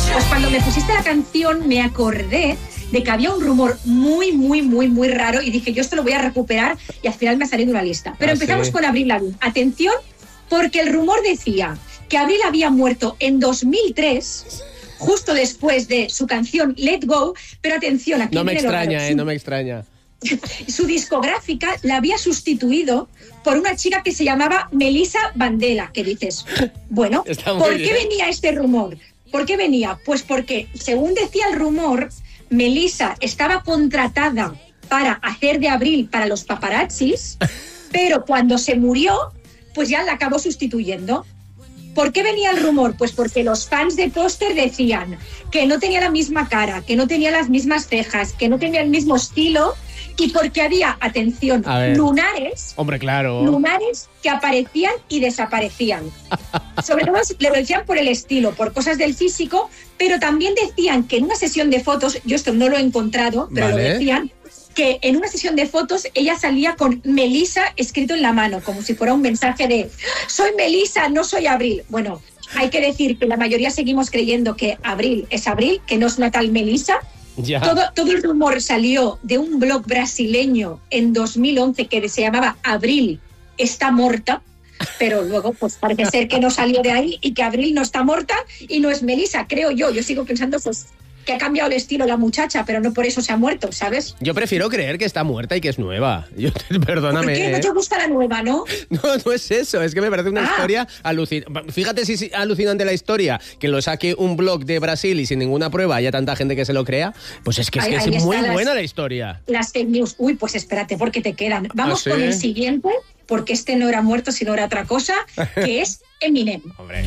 Pues cuando me pusiste la canción me acordé de que había un rumor muy raro y dije, yo esto lo voy a recuperar y al final me ha salido una lista. Pero empezamos con Avril Lavigne. Atención, porque el rumor decía que Avril había muerto en 2003, justo después de su canción Let Go, pero atención, aquí no me extraña, no me extraña. Su discográfica la había sustituido por una chica que se llamaba Melissa Vandela, que dices, bueno, ¿por qué venía este rumor? ¿Por qué venía? Pues porque, según decía el rumor, Melissa estaba contratada para hacer de Avril para los paparazzis, pero cuando se murió, pues ya la acabó sustituyendo. ¿Por qué venía el rumor? Pues porque los fans de Póster decían que no tenía la misma cara, que no tenía las mismas cejas, que no tenía el mismo estilo, y porque había, atención, lunares. Hombre, claro. Lunares que aparecían y desaparecían. Sobre todo le decían por el estilo, por cosas del físico, pero también decían que en una sesión de fotos, yo esto no lo he encontrado, pero lo decían, que en una sesión de fotos ella salía con Melissa escrito en la mano, como si fuera un mensaje de soy Melissa, no soy Avril. Bueno, hay que decir que la mayoría seguimos creyendo que Avril es Avril, que no es una tal Melissa. Todo el rumor salió de un blog brasileño en 2011 que se llamaba Avril está morta, pero luego pues parece ser que no salió de ahí y que Avril no está morta y no es Melissa, creo yo. Yo sigo pensando pues que ha cambiado el estilo la muchacha, pero no por eso se ha muerto, ¿sabes? Yo prefiero creer que está muerta y que es nueva. Perdóname. ¿Por qué no te gusta la nueva, no? No es eso, es que me parece una historia alucinante. Fíjate si es alucinante la historia, que lo saque un blog de Brasil y sin ninguna prueba haya tanta gente que se lo crea, pues es que es muy buena la historia. Las fake news. Uy, pues espérate, porque te quedan. Vamos con el siguiente, porque este no era muerto, sino era otra cosa, que es Eminem. Hombre.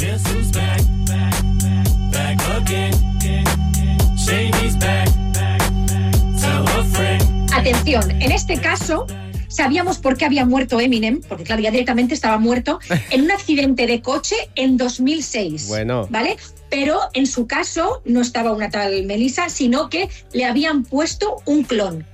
Atención, en este caso sabíamos por qué había muerto Eminem, porque claro, ya directamente estaba muerto, en un accidente de coche en 2006. Bueno. ¿Vale? Pero en su caso no estaba una tal Melissa, sino que le habían puesto un clon.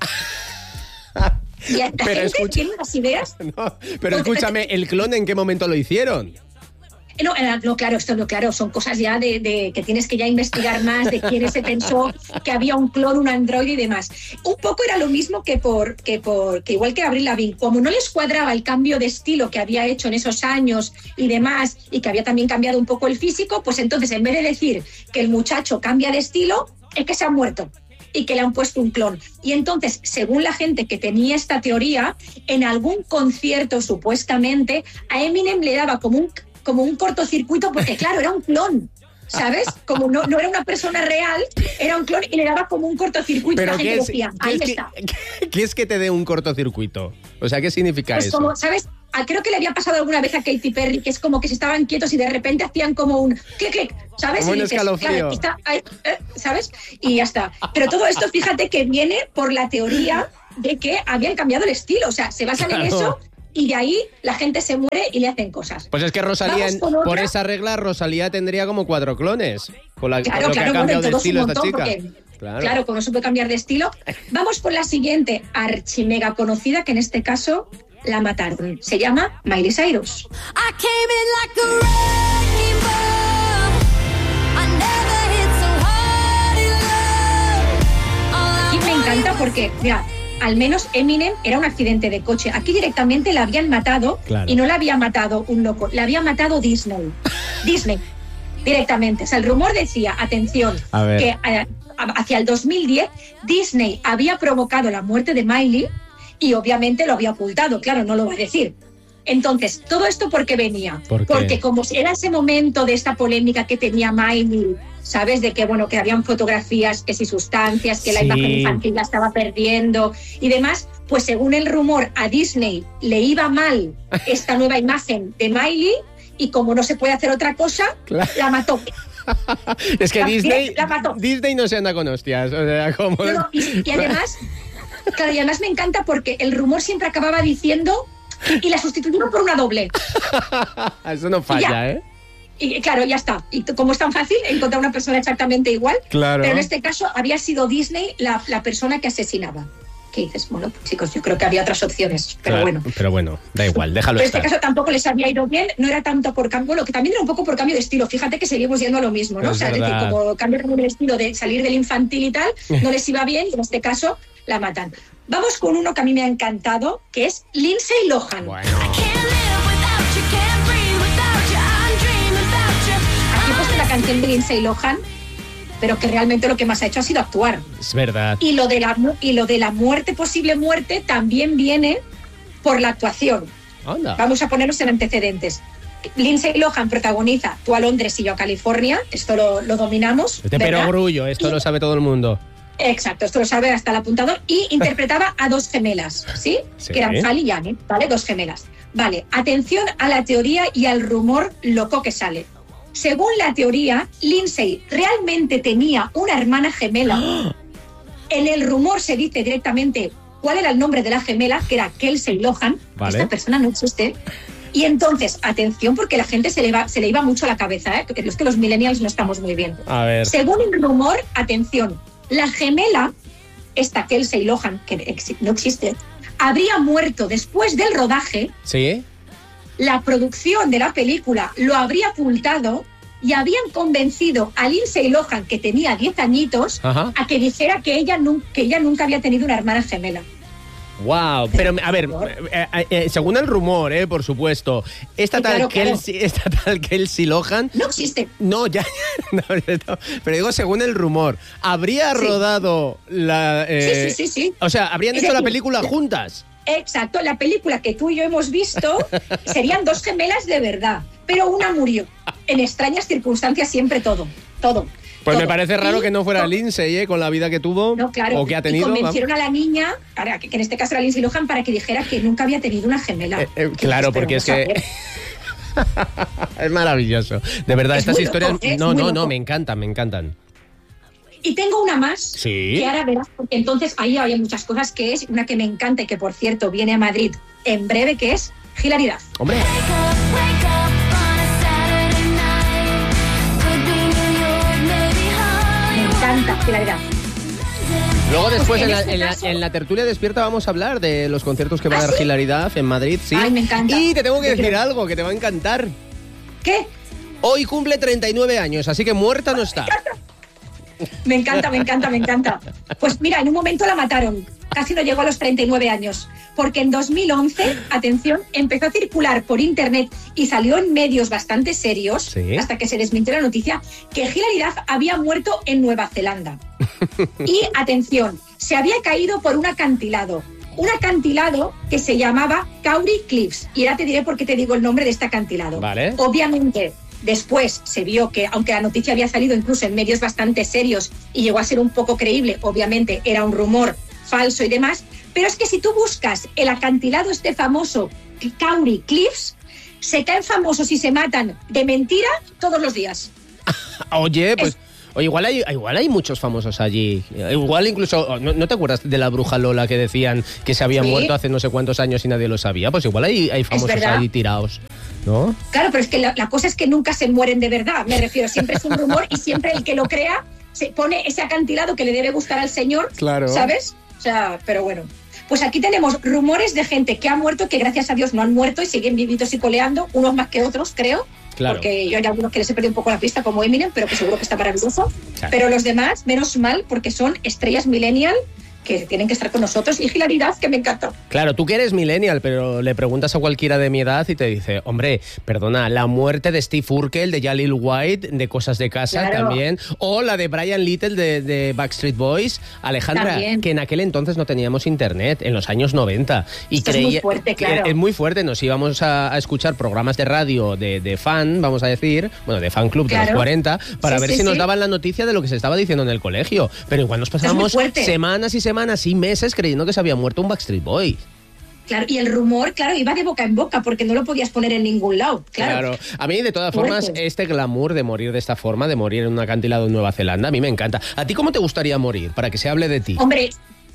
Y la gente tiene unas ideas. No, pero escúchame, ¿el clon en qué momento lo hicieron? No, claro, esto no, claro, son cosas ya de que tienes que ya investigar más de quién se pensó que había un clon, un androide y demás. Un poco era lo mismo que igual que Avril Lavigne, como no les cuadraba el cambio de estilo que había hecho en esos años y demás, y que había también cambiado un poco el físico, pues entonces en vez de decir que el muchacho cambia de estilo, es que se ha muerto y que le han puesto un clon. Y entonces, según la gente que tenía esta teoría, en algún concierto supuestamente a Eminem le daba como un cortocircuito, porque claro, era un clon, ¿sabes? Como no era una persona real, era un clon y le daba como un cortocircuito. Pero la gente decía, ahí está. ¿Qué es que te dé un cortocircuito? O sea, ¿qué significa pues eso? Como, ¿sabes? Creo que le había pasado alguna vez a Katy Perry, que es como que se estaban quietos y de repente hacían como un clic, ¿sabes? Como y un dices, escalofrío. Claro, ¿sabes? Y ya está. Pero todo esto, fíjate que viene por la teoría de que habían cambiado el estilo. O sea, se basan en eso. Y de ahí la gente se muere y le hacen cosas. Pues es que Rosalía, por esa regla, Rosalía tendría como 4 clones. Con lo que ha cambiado de estilo esta chica. Claro, como no se puede cambiar de estilo. Vamos por la siguiente archimega conocida, que en este caso la mataron. Se llama Miley Cyrus. Y me encanta porque, mira, al menos Eminem era un accidente de coche. Aquí directamente la habían matado, y no la había matado un loco, la había matado Disney. Disney, directamente. O sea, el rumor decía, atención, que hacia el 2010 Disney había provocado la muerte de Miley y obviamente lo había ocultado, claro, no lo va a decir. Entonces, ¿todo esto por qué venía? Porque como era ese momento de esta polémica que tenía Miley, ¿sabes? De que, bueno, que habían fotografías, que si sustancias, que la imagen infantil la estaba perdiendo y demás, pues según el rumor a Disney le iba mal esta nueva imagen de Miley y como no se puede hacer otra cosa, la mató. Es que Disney no se anda con hostias. O sea, como... y además, claro, y además me encanta porque el rumor siempre acababa diciendo y la sustituyeron por una doble. Eso no falla, ¿eh? Y claro, ya está. Y como es tan fácil encontrar una persona exactamente igual, claro. Pero en este caso había sido Disney la persona que asesinaba. que dices, bueno, pues, chicos, yo creo que había otras opciones, pero claro, bueno. Pero bueno, da igual, déjalo Pero estar. en este caso tampoco les había ido bien, no era tanto por cambio, lo que también era un poco por cambio de estilo. Fíjate que seguimos yendo a lo mismo, ¿no? Es o sea, es decir, como cambiaron el estilo de salir del infantil y tal, no les iba bien y en este caso la matan. Vamos con uno que a mí me ha encantado, que es Lindsay Lohan. Bueno. Aquí he puesto la canción de Lindsay Lohan, pero que realmente lo que más ha hecho ha sido actuar. Es verdad. Y lo de la muerte, posible muerte, también viene por la actuación. Anda. Vamos a ponernos en antecedentes. Lindsay Lohan protagoniza Tú a Londres y yo a California. Esto lo dominamos. Este perogrullo, esto lo sabe todo el mundo. Exacto, esto lo sabe hasta el apuntador. Y interpretaba a dos gemelas, ¿sí? Sí. Que eran Sally y Annie, ¿vale? Dos gemelas. Vale, atención a la teoría y al rumor loco que sale. Según la teoría, Lindsay realmente tenía una hermana gemela. En el rumor se dice directamente cuál era el nombre de la gemela, que era Kelsey Lohan. Vale. Esta persona no existe. Y entonces, atención, porque la gente se le iba mucho la cabeza, ¿eh? Es que los millennials no estamos muy bien. A ver. Según el rumor, atención, la gemela, esta Kelsey Lohan, que no existe, habría muerto después del rodaje. ¿Sí? La producción de la película lo habría ocultado y habían convencido a Lindsay Lohan, que tenía 10 añitos, Ajá. a que dijera que ella nunca había tenido una hermana gemela. Wow, pero a ver, según el rumor, por supuesto, esta tal Kelsey Lohan no existe. No, ya, no, pero digo según el rumor, habría rodado la. Sí. O sea, habrían hecho la película juntas. Exacto, la película que tú y yo hemos visto serían dos gemelas de verdad, pero una murió en extrañas circunstancias, siempre todo. Pues todo. me parece raro que no fuera Lindsay, con la vida que tuvo, no, claro, o que ha tenido. Y convencieron a la niña, que en este caso era Lindsay Lohan, para que dijera que nunca había tenido una gemela. Claro, porque es que es maravilloso. De verdad, es estas historias loco, me encantan. Y tengo una más, ¿Sí? Que ahora verás, porque entonces ahí hay muchas cosas, que es una que me encanta y que, por cierto, viene a Madrid en breve, que es Hilary Duff. Hombre. Me encanta Hilary Duff. Luego después en la tertulia despierta vamos a hablar de los conciertos que va a dar Hilary Duff en Madrid, sí. Ay, me encanta. Y te tengo que decir algo que te va a encantar. ¿Qué? Hoy cumple 39 años, así que muerta no está. Me encanta. Pues mira, en un momento la mataron. Casi no llegó a los 39 años. Porque en 2011, atención, empezó a circular por internet y salió en medios bastante serios, ¿Sí? hasta que se desmintió la noticia, que Hilary Duff había muerto en Nueva Zelanda. Y atención, se había caído por un acantilado. Un acantilado que se llamaba Kauri Cliffs. Y ahora te diré por qué te digo el nombre de este acantilado. Vale. Obviamente, después se vio que, aunque la noticia había salido incluso en medios bastante serios y llegó a ser un poco creíble, obviamente era un rumor falso y demás, pero es que si tú buscas el acantilado este famoso, Kauri Cliffs, se caen famosos y se matan de mentira todos los días. Oye, pues... igual hay muchos famosos allí. Igual incluso... ¿No te acuerdas de la bruja Lola que decían que se había muerto hace no sé cuántos años y nadie lo sabía? Pues igual hay famosos allí tirados, ¿no? Claro, pero es que la cosa es que nunca se mueren de verdad. Me refiero, siempre es un rumor y siempre el que lo crea se pone ese acantilado que le debe gustar al señor, claro. ¿Sabes? O sea, pero bueno. Pues aquí tenemos rumores de gente que ha muerto, que gracias a Dios no han muerto y siguen vivitos y coleando, unos más que otros, creo. Claro. Porque yo hay algunos que les he perdido un poco la pista, como Eminem, pero que seguro que está maravilloso. Claro. Pero los demás, menos mal, porque son estrellas millennial que tienen que estar con nosotros, y Hilary Duff, que me encanta. Claro, tú que eres millennial, pero le preguntas a cualquiera de mi edad y te dice, hombre, perdona, la muerte de Steve Urkel, de Jalil White, de Cosas de Casa, claro. También, o la de Brian Little de Backstreet Boys, Alejandra, también. Que en aquel entonces no teníamos internet, en los años 90. Y esto es muy fuerte, claro. Es muy fuerte, nos íbamos a escuchar programas de radio de fan, vamos a decir, bueno, de fan club de los 40, para ver si nos daban la noticia de lo que se estaba diciendo en el colegio. Pero igual nos pasábamos semanas y meses creyendo que se había muerto un Backstreet Boy. Claro, y el rumor, claro, iba de boca en boca porque no lo podías poner en ningún lado. Claro. A mí, de todas formas, este glamour de morir de esta forma, de morir en un acantilado en Nueva Zelanda, a mí me encanta. ¿A ti cómo te gustaría morir? Para que se hable de ti. Hombre,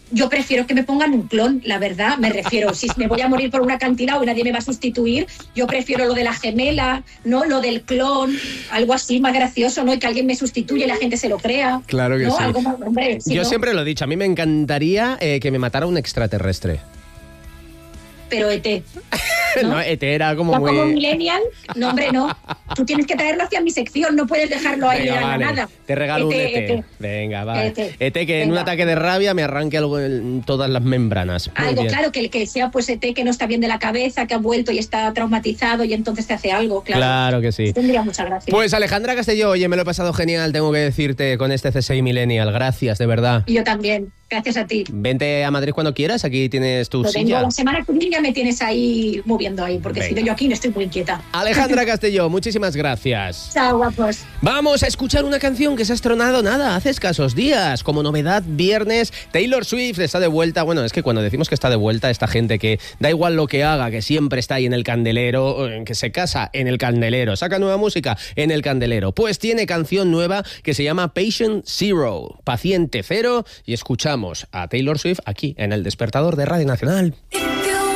yo prefiero que me pongan un clon, la verdad, me refiero, si me voy a morir por una acantilado y nadie me va a sustituir, yo prefiero lo de la gemela, ¿no? Lo del clon, algo así más gracioso, ¿no? Y que alguien me sustituya y la gente se lo crea. Claro que ¿no? sí. Algo más, hombre, yo ¿no? siempre lo he dicho, a mí me encantaría que me matara un extraterrestre. Pero ET. ¿no? No, ET era como no muy... como millennial, no, hombre, no. Tú tienes que traerlo hacia mi sección, no puedes dejarlo ahí Venga, a vale. la nada. Te regalo un ET. ET. Venga, va. ET. ET que Venga. en un ataque de rabia me arranque algo en todas las membranas. Muy Algo, bien. claro, que sea pues ET que no está bien de la cabeza, que ha vuelto y está traumatizado y entonces te hace algo, claro. Claro que sí. Tendría mucha gracia. Pues Alejandra Castelló, oye, me lo he pasado genial, tengo que decirte, con este C6 Millennial. Gracias, de verdad. Y yo también, gracias a ti. Vente a Madrid cuando quieras, aquí tienes tu Lo vengo silla. la semana que viene, ya me tienes ahí moviendo ahí, porque si Venga. no yo aquí no estoy muy inquieta. Alejandra Castelló, muchísimas gracias. Chao, guapos. Vamos a escuchar una canción que se ha estrenado nada, hace escasos días. Como novedad, viernes, Taylor Swift está de vuelta. Bueno, es que cuando decimos que está de vuelta, esta gente que da igual lo que haga, que siempre está ahí en el candelero, que se casa en el candelero, saca nueva música en el candelero. Pues tiene canción nueva que se llama Patient Zero, Paciente Cero, y escuchamos a Taylor Swift aquí en El Despertador de Radio Nacional.